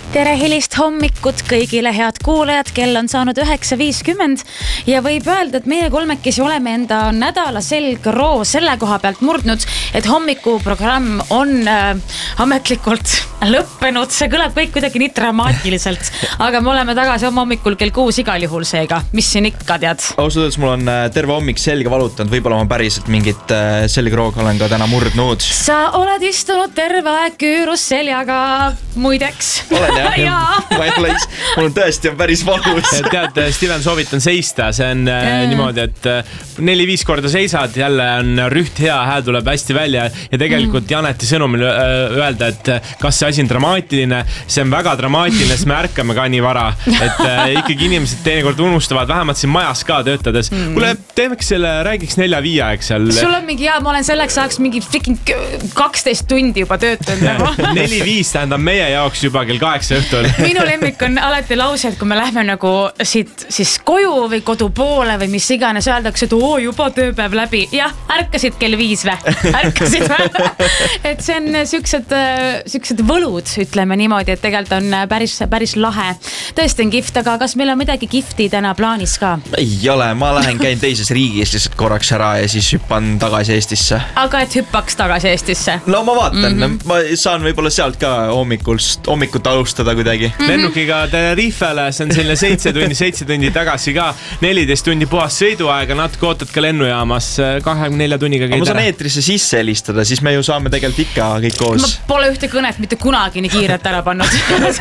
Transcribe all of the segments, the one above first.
Tere hilist hommikut kõigile head kuulajad, kell on saanud 9.50 ja võib öelda, et meie kolmekesi oleme enda nädala selgroo selle koha pealt murdnud, et hommikuprogramm on ametlikult lõppenud. See kõlab kõik kuidagi nii dramaatiliselt, aga me oleme tagasi hommikul kell 6 igal juhul seega. Mis siin ikka tead? Ausalt öeldes mul on terve hommik selga valutanud, võib-olla ma päriselt mingit selgrooga olen ka täna murdnud. Sa oled istunud terve aeg küürus seljaga muideks. Olen jah, mul on tõesti päris valus. Tead, Steven, soovitan seista, see on niimoodi, et 4-5 korda seisad, jälle on rüht hea, hääl tuleb hästi välja ja tegelikult Janeti sõnumil öelda, et kas see asi on dramaatiline, see on väga dramaatiline, sest me ärkame ka nii vara, et ikkagi inimesed teinekord unustavad, vähemalt siin majas ka töötades. Kuule, teemeks selle, räägiks 4-5 aeg seal. Sul on mingi, ma olen selleks ajaks mingi freaking 12 tundi juba töötanud. 4-5 tähendab meie jaoks juba kell 8 õhtul. Minu lemmik on alati lause, et kui me lähme nagu siit siis koju või kodu poole või mis iganes öeldakse, et juba tööpäev läbi. Jah, ärkasid kell 5 või? Ärkasid või? Et see on siuksed võlud, ütleme niimoodi, et tegelikult on päris lahe. Tõesti on gift, aga kas meil on midagi gifti täna plaanis ka? Ei ole, ma käin teises riigis lihtsalt korraks ära ja siis hüppan tagasi Eestisse. Aga et hüppaks tagasi Eestisse? No ma vaatan, ma saan võib-olla sealt ka hommikut alustada kuidagi. Lennukiga Tenerifele, see on selline 7 tundi tagasi ka, 14 tundi puhas sõiduaega, natuke ootad ka lennujaamas 24 tunniga käid ära. Ma saan eetrisse sisse helistada, siis me ju saame tegelikult ikka kõik koos. Ma pole ühte kõnet mitte kunagi nii kiiret ära pannud.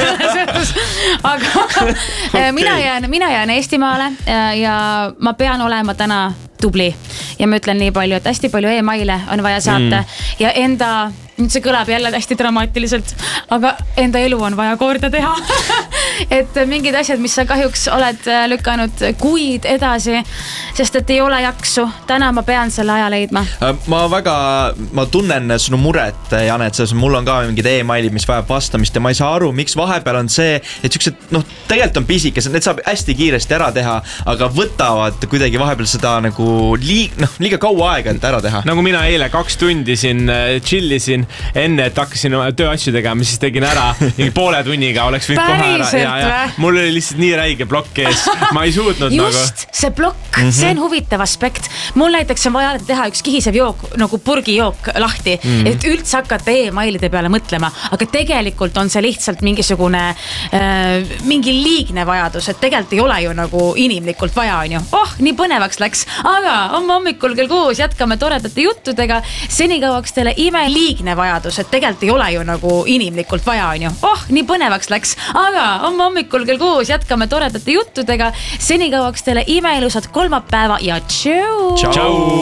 Aga mina jään Eestimaale ja ma pean olema täna tubli ja ma ütlen nii palju, et hästi palju e-maile on vaja saata ja nüüd see kõlab jälle hästi dramaatiliselt, aga enda elu on vaja korda teha. Et mingid asjad, mis sa kahjuks oled lükanud kuid edasi, sest et ei ole jaksu. Täna ma pean selle aja leidma. Ma tunnen sinu muret, Janet, selles mul on ka mingid e-mailid, mis vajab vastamist ja ma ei saa aru, miks vahepeal on see, et siuksed, tegelikult on pisikesed, need saab hästi kiiresti ära teha, aga võtavad kuidagi vahepeal seda nagu liiga kaua aega, et ära teha. Nagu mina eile 2 tundi siin chillisin, enne, et hakkasin tööasju tegema, siis tegin ära poole tunniga, oleks võinud kohe ära. Ja. Mul oli lihtsalt nii räige plokk ees. Ma ei suutnud just, see plokk, see on huvitav aspekt. Mul näiteks on vaja teha üks kihisev jook, nagu purgijook lahti, et üldse hakata e-mailide peale mõtlema. Aga tegelikult on see lihtsalt mingisugune mingi liigne vajadus, et tegelikult ei ole ju nagu inimlikult vaja, on ju. Nii põnevaks läks, aga hommikul kell 6 jätkame toredate juttudega. Senikauaks teile imeliigne vajadus, et tegelikult ei ole ju nagu inimlikult vaja, on ju. Nii põnevaks läks, aga hommikul kell 6 jätkame toredate juttudega. Senikauaks teile imeilusat kolmapäeva ja tšau!